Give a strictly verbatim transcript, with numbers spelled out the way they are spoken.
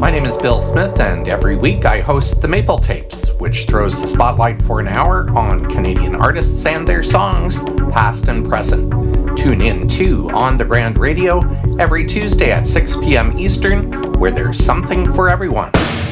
My name is Bill Smith, and every week I host the Maple Tapes, which throws the spotlight for an hour on Canadian artists and their songs, past and present. Tune in to On the Grand Radio every Tuesday at six p.m. Eastern, where there's something for everyone.